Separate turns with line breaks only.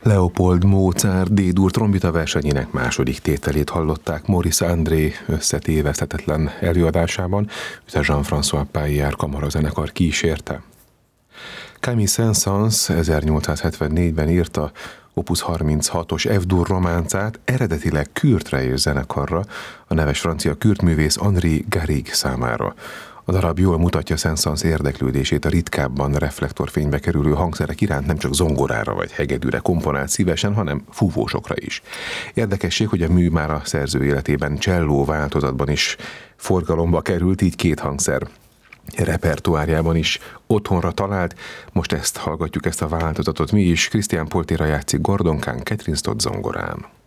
Leopold Mozart D-dur trombita versenyének második tételét hallották Maurice André összetéveszthetetlen előadásában, őt a Jean-François Paillard kamarazenekar kísérte. Camille Saint-Saëns 1874-ben írta Opus 36-os F-dur románcát eredetileg Kürtre és zenekarra, a neves francia kürtművész Henri Garrigue számára. A darab jól mutatja Saint-Saëns érdeklődését a ritkábban reflektorfénybe kerülő hangszerek iránt, nem csak zongorára vagy hegedűre komponált szívesen, hanem fúvósokra is. Érdekesség, hogy a mű már a szerző életében cselló változatban is forgalomba került, így két hangszer repertoárjában is otthonra talált. Most ezt hallgatjuk, ezt a változatot mi is. Christian Poltéra játszik gordonkán, Catherine Stott zongorán.